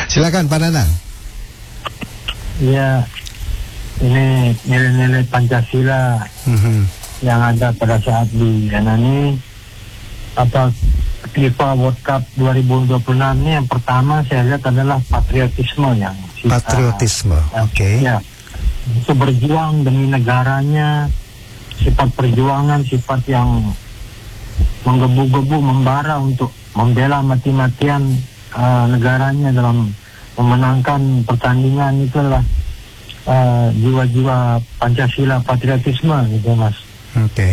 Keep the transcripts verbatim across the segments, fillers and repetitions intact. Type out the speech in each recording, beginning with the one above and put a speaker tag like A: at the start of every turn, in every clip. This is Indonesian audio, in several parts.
A: Silakan Pak Nanang.
B: Ya, ini nilai-nilai Pancasila mm-hmm. yang ada pada saat di ini apa FIFA World Cup dua ribu dua puluh enam ini yang pertama saya lihat adalah patriotisme yang kita,
A: patriotisme,
B: uh,
A: oke. Okay.
B: Ya, itu berjuang demi negaranya, sifat perjuangan, sifat yang menggebu-gebu, membara untuk membela mati-matian uh, negaranya dalam memenangkan pertandingan. Itulah uh, jiwa-jiwa Pancasila, patriotisme gitu Mas.
A: Oke. Okay.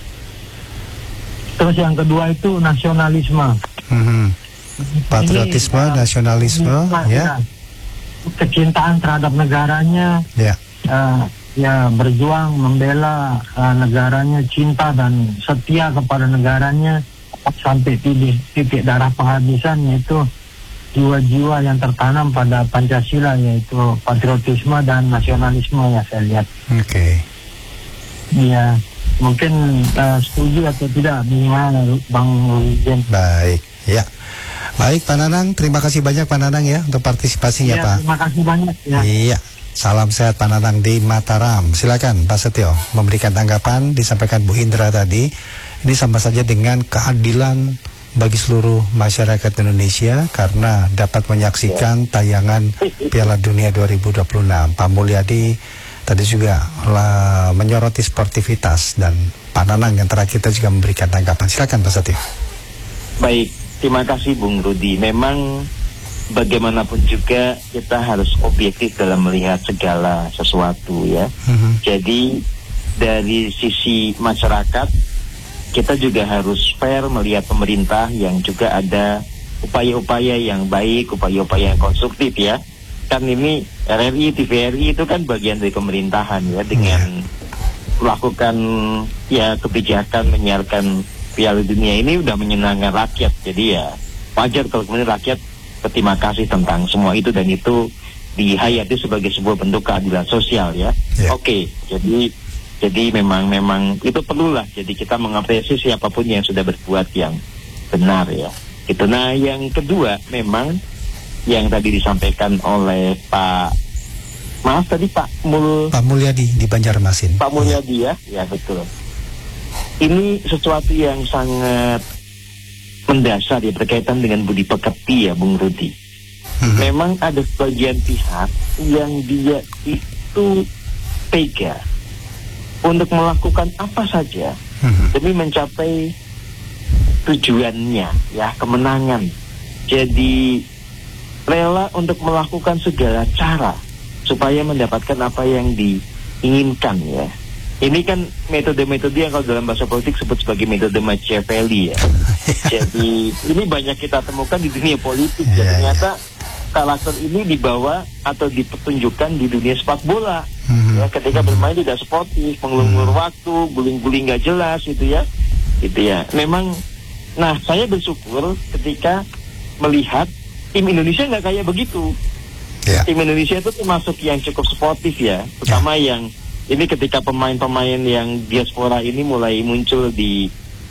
B: Terus yang kedua itu nasionalisme.
A: Mm-hmm. Patriotisme, ini, nasionalisme, uh, ya.
B: Kecintaan terhadap negaranya. Ya. Yeah. Uh, ya berjuang membela uh, negaranya, cinta dan setia kepada negaranya sampai titik, titik darah penghabisan, yaitu jiwa-jiwa yang tertanam pada Pancasila, yaitu patriotisme dan nasionalisme ya saya lihat.
A: Oke. Okay.
B: Ya, mungkin uh, setuju atau tidak gimana Bang Ruben?
A: Baik, ya. Baik Pak Nanang, terima kasih banyak Pak Nanang ya untuk partisipasinya ya, Pak.
B: Terima kasih banyak ya.
A: Iya. Salam sehat Pak Nanang di Mataram. Silakan Pak Setio memberikan tanggapan disampaikan Bu Indra tadi. Ini sama saja dengan keadilan bagi seluruh masyarakat Indonesia karena dapat menyaksikan tayangan Piala Dunia dua ribu dua puluh enam. Pak Mulyadi tadi juga lah, menyoroti sportivitas, dan Pak Nanang yang terakhir kita juga memberikan tanggapan. Silakan Pak Setio.
C: Baik, terima kasih Bung Rudi. Memang bagaimanapun juga kita harus objektif dalam melihat segala sesuatu ya. Mm-hmm. Jadi dari sisi masyarakat kita juga harus fair melihat pemerintah yang juga ada upaya-upaya yang baik, upaya-upaya yang konstruktif ya. Kan ini R R I, T V R I itu kan bagian dari pemerintahan ya, dengan yeah. melakukan ya kebijakan menyiarkan Piala Dunia ini udah menyenangkan rakyat. Jadi ya wajar kalau kemudian rakyat berterima kasih tentang semua itu, dan itu dihayati sebagai sebuah bentuk keadilan sosial ya. Yeah. Oke, okay, jadi jadi memang memang itu perlulah. Jadi kita mengapresiasi siapapun yang sudah berbuat yang benar ya. Itu. Nah yang kedua memang yang tadi disampaikan oleh Pak maaf tadi Pak Mul
A: Pak Mulyadi di Banjarmasin.
C: Pak Mulyadi ya, ya betul. Ini sesuatu yang sangat mendasar ya, berkaitan dengan budi pekerti ya Bung Rudi. Hmm. Memang ada sebagian pihak yang dia itu tega untuk melakukan apa saja hmm. demi mencapai tujuannya ya, kemenangan. Jadi rela untuk melakukan segala cara supaya mendapatkan apa yang diinginkan ya. Ini kan metode-metode yang kalau dalam bahasa politik sebut sebagai metode Machiavelli ya. Jadi ini banyak kita temukan di dunia politik. Yeah, dan ternyata yeah. karakter ini dibawa atau dipertunjukkan di dunia sepak bola. Mm-hmm. Ya, ketika bermain tidak sportif, mengulur-ulur mm-hmm. waktu, guling-guling nggak jelas gitu ya. Gitu ya. Memang, nah saya bersyukur ketika melihat tim Indonesia nggak kayak begitu. Yeah. Tim Indonesia itu termasuk yang cukup sportif ya, terutama yeah. yang ini ketika pemain-pemain yang diaspora ini mulai muncul di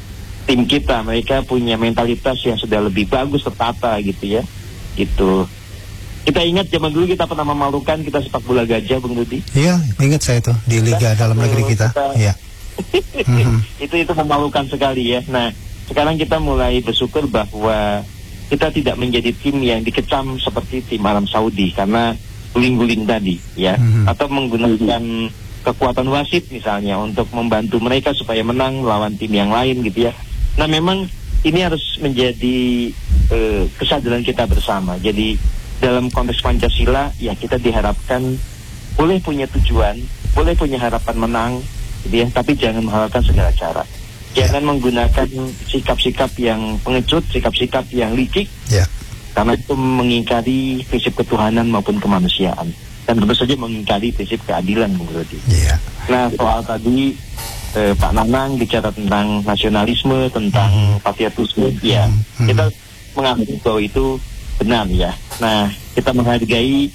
C: tim kita, mereka punya mentalitas yang sudah lebih bagus, tertata gitu ya, gitu. Kita ingat zaman dulu kita pernah memalukan kita sepak bola gajah, Bung Rudi.
A: Iya, ingat saya tuh di liga dalam negeri kita. Iya. mm-hmm.
C: Itu itu memalukan sekali ya. Nah, sekarang kita mulai bersyukur bahwa kita tidak menjadi tim yang dikecam seperti tim Arab Saudi karena guling-guling tadi ya, mm-hmm. atau menggunakan kekuatan wasit misalnya untuk membantu mereka supaya menang melawan tim yang lain gitu ya. Nah memang ini harus menjadi uh, kesadaran kita bersama. Jadi dalam konteks Pancasila ya kita diharapkan boleh punya tujuan, boleh punya harapan menang gitu ya, tapi jangan menghalalkan segala cara. Jangan menggunakan sikap-sikap yang pengecut, sikap-sikap yang licik, yeah. karena itu mengingkari prinsip ketuhanan maupun kemanusiaan. Dan tentu saja mengingkari prinsip keadilan, Bung Rudi.
A: Yeah.
C: Nah, soal tadi eh, Pak Nanang bicara tentang nasionalisme, tentang mm. patriotisme, mm. ya mm. kita mengakui bahwa itu benar ya. Nah, kita menghargai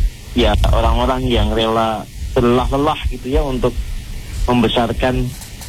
C: ya orang-orang yang rela berlelah-lelah gitu ya untuk membesarkan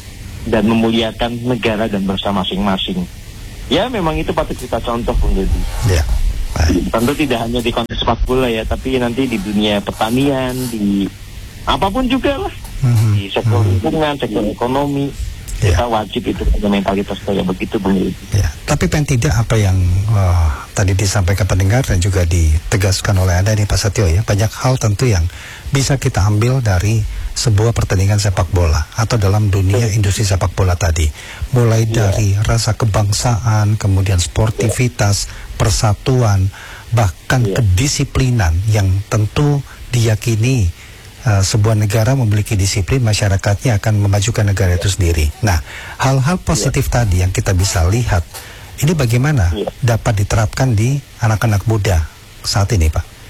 C: dan memuliakan negara dan bangsa masing-masing. Ya, memang itu patut kita contoh, Bung Rudi.
A: Ya.
C: Tentu tidak hanya di konteks sepak bola ya, tapi nanti di dunia pertanian, di apapun juga lah, mm-hmm. di sektor lingkungan, sektor ekonomi, yeah. kita wajib itu punya mentalitas kayak begitu, Bung.
A: Ya, tapi pen tidak apa yang uh, tadi disampaikan pendengar dan juga ditegaskan oleh Anda nih Pak Setio ya, banyak hal tentu yang bisa kita ambil dari sebuah pertandingan sepak bola atau dalam dunia industri sepak bola tadi, mulai dari yeah. rasa kebangsaan, kemudian sportivitas, yeah. persatuan, bahkan yeah. kedisiplinan yang tentu diyakini uh, sebuah negara memiliki disiplin, masyarakatnya akan memajukan negara itu sendiri. Nah, hal-hal positif yeah. tadi yang kita bisa lihat, ini bagaimana yeah. dapat diterapkan di anak-anak muda saat ini, Pak?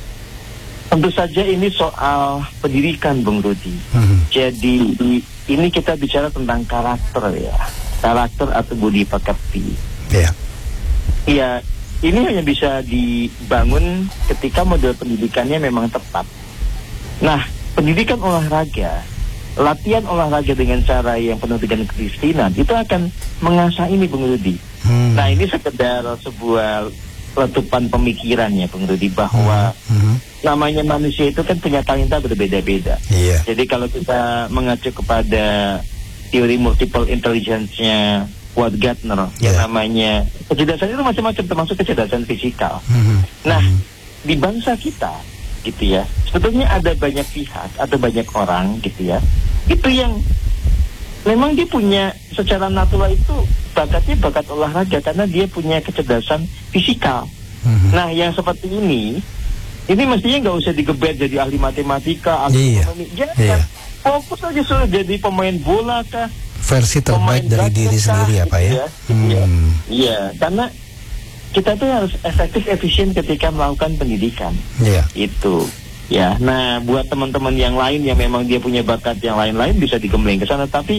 C: Tentu saja ini soal pendidikan, Bung Rudi. Mm-hmm. Jadi ini kita bicara tentang karakter ya, karakter atau budi pekerti. Iya. Yeah. Iya, ini hanya bisa dibangun ketika model pendidikannya memang tepat. Nah, pendidikan olahraga, latihan olahraga dengan cara yang penuh dengan kedisiplinan itu akan mengasah ini, Bung Rudi. Mm. Nah, ini sekedar sebuah letupan pemikirannya, Bung Rudi, bahwa mm-hmm. namanya manusia itu kan punya talenta berbeda-beda. Yeah. Jadi kalau kita mengacu kepada teori multiple intelligence-nya Ward Gardner, yeah. yang namanya kecerdasan itu macam-macam, termasuk kecerdasan fisikal. Mm-hmm. Nah, mm-hmm. di bangsa kita, gitu ya, sebetulnya ada banyak pihak, ada banyak orang, gitu ya, itu yang memang dia punya secara natural itu bakatnya bakat olahraga karena dia punya kecerdasan fisikal. Mm-hmm. Nah, yang seperti ini, ini mestinya nggak usah digebet jadi ahli matematika, ahli
A: iya.
C: ekonomi. Jangan iya. fokus aja sudah jadi pemain bola kah?
A: Versi terbaik dari diri kah, sendiri apa ya?
C: Iya, hmm. iya. iya, karena kita tuh harus efektif, efisien ketika melakukan pendidikan. Iya. Itu. Ya, nah buat teman-teman yang lain yang memang dia punya bakat yang lain-lain bisa digembleng ke sana, tapi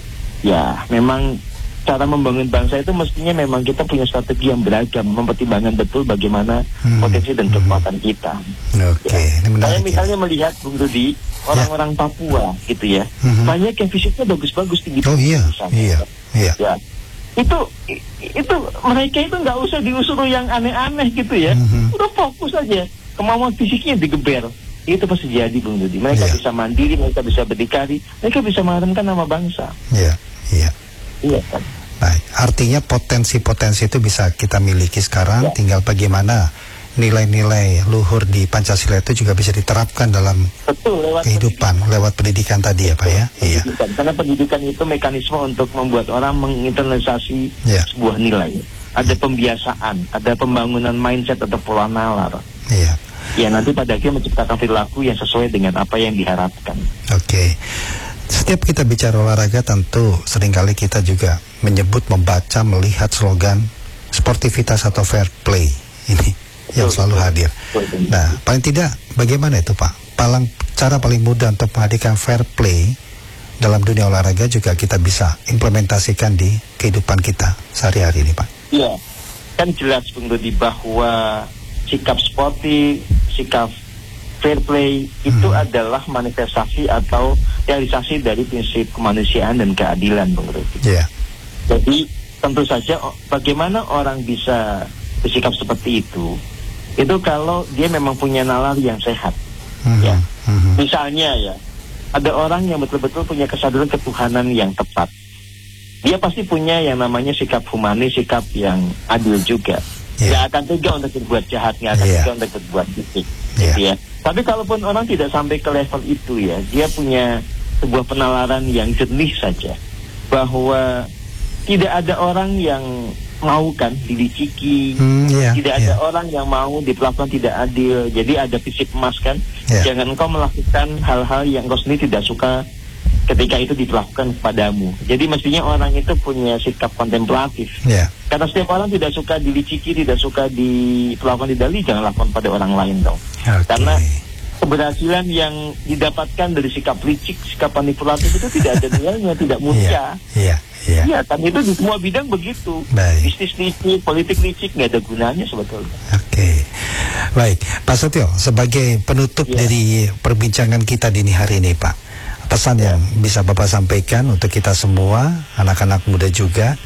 C: ya memang cara membangun bangsa itu mestinya memang kita punya strategi yang beragam, mempertimbangkan betul bagaimana hmm. potensi dan kekuatan hmm. kita.
A: Oke, okay.
C: ya.
A: Ini menarik.
C: Saya misalnya ya. melihat, Bung Rudi, orang-orang ya. Papua gitu ya, hmm. banyak yang fisiknya bagus-bagus tinggi.
A: Oh iya, iya, iya.
C: Ya. Itu itu mereka itu nggak usah diusul yang aneh-aneh gitu ya, hmm. udah fokus aja, kemauan fisiknya digeber. Itu pasti jadi, Bung Rudi. Mereka yeah. bisa mandiri, mereka bisa berdikari, mereka bisa mengharumkan nama bangsa.
A: Iya, yeah. iya.
C: Iya kan.
A: Baik, artinya potensi-potensi itu bisa kita miliki sekarang, ya. Tinggal bagaimana nilai-nilai luhur di Pancasila itu juga bisa diterapkan dalam
C: Betul, lewat
A: kehidupan, pendidikan. Lewat pendidikan tadi ya Pak ya. Iya.
C: Karena pendidikan itu mekanisme untuk membuat orang menginternalisasi
A: ya.
C: sebuah nilai. Ada pembiasaan, ada pembangunan mindset atau pola nalar.
A: Iya.
C: Ya nanti pada akhirnya menciptakan perilaku yang sesuai dengan apa yang diharapkan.
A: Oke. Okay. Setiap kita bicara olahraga tentu seringkali kita juga menyebut, membaca, melihat slogan sportivitas atau fair play ini betul, yang selalu betul, hadir. Betul, nah, paling tidak bagaimana itu Pak? Paling cara paling mudah untuk menghadirkan fair play dalam dunia olahraga juga kita bisa implementasikan di kehidupan kita sehari-hari ini Pak.
C: Iya, kan jelas Bung Rudi bahwa sikap sportif, sikap fair play itu hmm. adalah manifestasi atau realisasi dari prinsip kemanusiaan dan keadilan, Bung Rudi. Yeah. Jadi tentu saja bagaimana orang bisa bersikap seperti itu, itu kalau dia memang punya nalar yang sehat. Hmm. Ya, hmm. misalnya ya, ada orang yang betul-betul punya kesadaran ketuhanan yang tepat. Dia pasti punya yang namanya sikap humanis, sikap yang adil juga. Yeah. Gak akan tega untuk berbuat jahat, gak akan yeah. tega untuk berbuat fisik. Yeah. Gitu ya. Tapi kalaupun orang tidak sampai ke level itu ya, dia punya sebuah penalaran yang jernih saja, bahwa tidak ada orang yang mau kan diliciki, hmm, yeah, tidak yeah. ada orang yang mau diperlakukan tidak adil. Jadi ada prinsip emas kan, yeah. jangan engkau melakukan hal-hal yang engkau sendiri tidak suka ketika itu diperlakukan kepadamu. Jadi mestinya orang itu punya sikap kontemplatif. Yeah. Karena setiap orang tidak suka diliciki, tidak suka diperlakukan tidak adil, jangan lakukan pada orang lain dong. Okay. Karena keberhasilan yang didapatkan dari sikap licik, sikap manipulatif itu tidak ada nilainya, tidak mulia. Iya, iya. Iya, kan itu di semua bidang begitu. Baik. Bisnis licik, politik licik nggak ada gunanya sebetulnya.
A: Oke. Okay. Baik, Pak Setio, sebagai penutup yeah. dari perbincangan kita dini hari ini, Pak. Pesan yang bisa Bapak sampaikan untuk kita semua, anak-anak muda juga,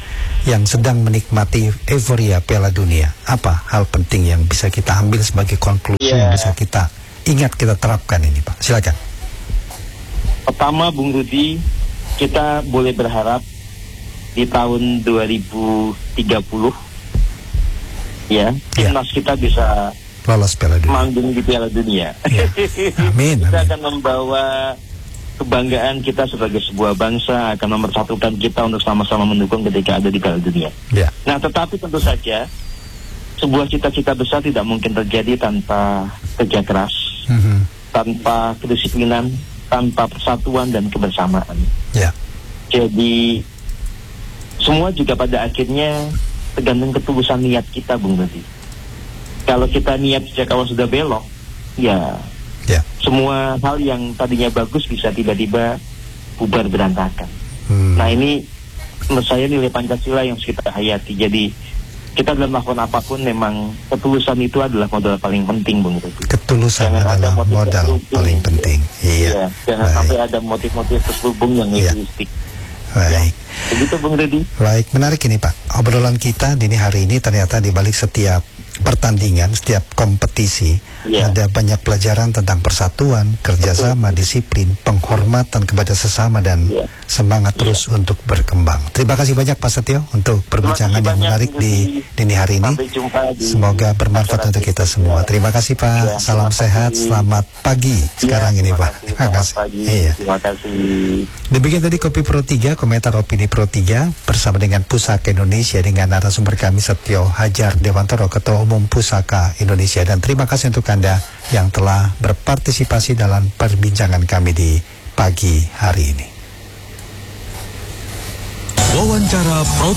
A: yang sedang menikmati euforia Piala Dunia, apa hal penting yang bisa kita ambil sebagai konklusi
C: yeah.
A: yang bisa kita ingat, kita terapkan ini, Pak? Silakan.
C: Pertama, Bung Rudi, kita boleh berharap di tahun dua ribu tiga puluh ya, timnas yeah. kita bisa
A: lolos Piala Dunia,
C: manggung di Piala Dunia.
A: Yeah. Amin,
C: kita
A: amin.
C: akan membawa kebanggaan kita sebagai sebuah bangsa, akan mempersatukan kita untuk sama-sama mendukung ketika ada di Piala Dunia.
A: Yeah.
C: Nah, tetapi tentu saja sebuah cita-cita besar tidak mungkin terjadi tanpa kerja keras, mm-hmm. tanpa kedisiplinan, tanpa persatuan dan kebersamaan. Yeah. Jadi semua juga pada akhirnya tergantung ketulusan niat kita, Bung Rudi. Kalau kita niat sejak awal sudah belok, ya yeah. semua hal yang tadinya bagus bisa tiba-tiba bubar berantakan. Hmm. Nah, ini menurut saya nilai Pancasila yang kita hayati. Jadi kita dalam melakukan apapun memang ketulusan itu adalah modal paling penting, Bung Rudi.
A: Ketulusan jangan adalah modal paling penting. Iya.
C: Ya, jangan Baik. sampai ada motif-motif terselubung yang
A: yeah.
C: egoistik.
A: Baik.
C: Ya, begitu, Bung Rudi.
A: Baik, menarik ini, Pak. Obrolan kita dini hari ini ternyata di balik setiap pertandingan, setiap kompetisi yeah. ada banyak pelajaran tentang persatuan, kerjasama, disiplin, penghormatan kepada sesama, dan yeah. semangat terus yeah. untuk berkembang. Terima kasih banyak, Pak Setio, untuk perbincangan yang menarik di dini hari ini. Semoga bermanfaat untuk kita semua. Terima kasih, Pak. Ya, Salam sehat, pagi. Selamat pagi sekarang ya, ini, Pak. Terima kasih. Iya.
C: Terima kasih.
A: Demikian tadi Kopi Pro tiga, komentar opini Pro tiga bersama dengan Pusaka Indonesia dengan narasumber kami Setio Hadjar Dewantoro, Ketua Umum Pusaka Indonesia. Dan terima kasih untuk Anda yang telah berpartisipasi dalam perbincangan kami di pagi hari ini.
D: Wawancara Pro